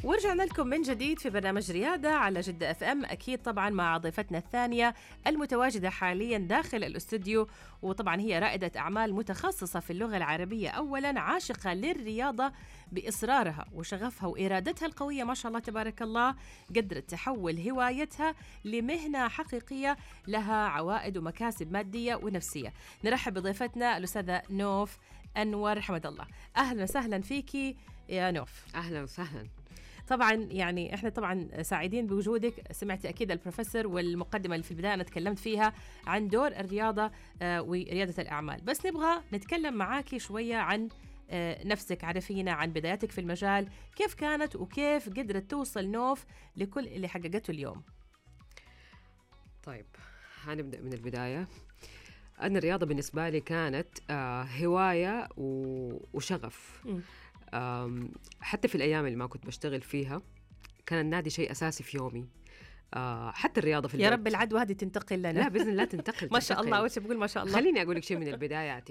ورجعنا لكم من جديد في برنامج ريادة على جدة اف ام، أكيد طبعا مع ضيفتنا الثانية المتواجدة حاليا داخل الاستوديو، وطبعا هي رائدة أعمال متخصصة في اللغة العربية، أولا عاشقة للرياضة بإصرارها وشغفها وإرادتها القوية ما شاء الله تبارك الله، قدرت تحول هوايتها لمهنة حقيقية لها عوائد ومكاسب مادية ونفسية. نرحب بضيفتنا الأستاذة نوف أنور حمد الله. أهلا وسهلا فيكي يا نوف. أهلا وسهلا. طبعا يعني احنا طبعا سعيدين بوجودك. سمعتي اكيد البروفيسور والمقدمه اللي في البدايه انا تكلمت فيها عن دور الرياضه ورياده الاعمال، بس نبغى نتكلم معاكي شويه عن نفسك. عرفينا عن بداياتك في المجال، كيف كانت وكيف قدرت توصل نوف لكل اللي حققته اليوم؟ طيب هنبدأ من البداية. أنا الرياضة بالنسبة لي كانت هواية وشغف. حتى في الأيام اللي ما كنت بشتغل فيها كان النادي شيء أساسي في يومي. حتى الرياضة في البيت. يا رب العدوى هذه تنتقل لنا. لا بإذن الله تنتقل. ما شاء الله. وش بقول ما شاء الله. خليني أقول لك شيء من البداية.